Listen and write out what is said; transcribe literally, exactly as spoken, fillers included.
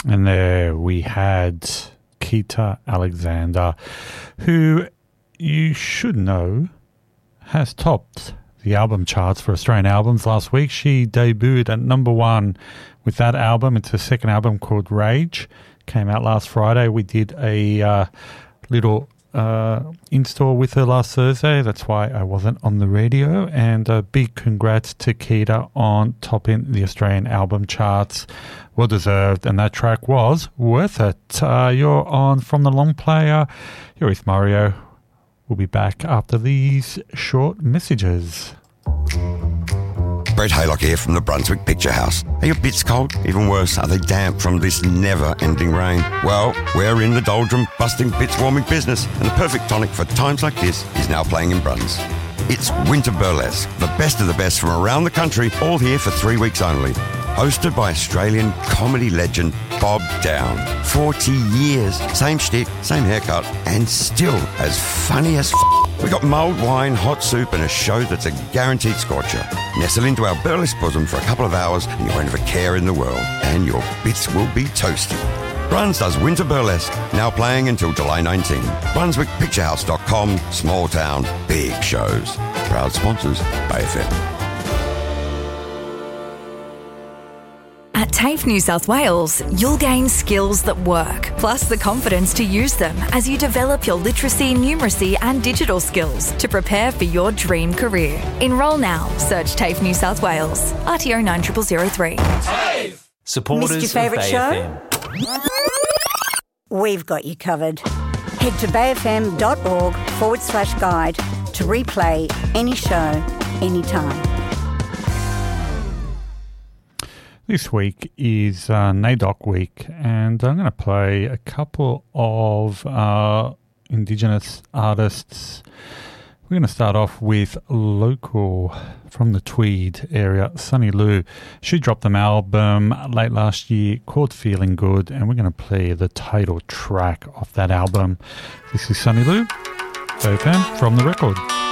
And there we had Keita Alexander, who you should know has topped the album charts for Australian albums last week. She debuted at number one with that album. It's her second album called Rage. Came out last Friday. We did a uh, little uh, in-store with her last Thursday. That's why I wasn't on the radio. And a big congrats to Keita on topping the Australian album charts. Well deserved. And that track was Worth It. Uh, you're on From the Long Player. You're with Mario. We'll be back after these short messages. Brett Haylock here from the Brunswick Picture House. Are your bits cold? Even worse, are they damp from this never-ending rain? Well, we're in the doldrum, busting bits warming business, and the perfect tonic for times like this is now playing in Bruns. It's Winter Burlesque, the best of the best from around the country, all here for three weeks only. Hosted by Australian comedy legend Bob Down. forty years, same shtick, same haircut, and still as funny as f***. We got mulled wine, hot soup, and a show that's a guaranteed scorcher. Nestle into our burlesque bosom for a couple of hours, and you won't have a care in the world. And your bits will be toasty. Bruns does Winter Burlesque, now playing until July nineteenth. brunswick picture house dot com, small town, big shows. Proud sponsors, Bay F M. At TAFE New South Wales, you'll gain skills that work, plus the confidence to use them as you develop your literacy, numeracy and digital skills to prepare for your dream career. Enrol now. Search TAFE New South Wales. R T O nine zero zero zero three. TAFE! Supporters Missed your favourite show? We've got you covered. Head to bayfm.org forward slash guide to replay any show, anytime. This week is uh, NAIDOC week, and I'm going to play a couple of uh, Indigenous artists. We're going to start off with local from the Tweed area, Sunny Lou. She dropped an album late last year called Feeling Good, and we're going to play the title track of that album. This is Sunny Lou, Bay F M from the record.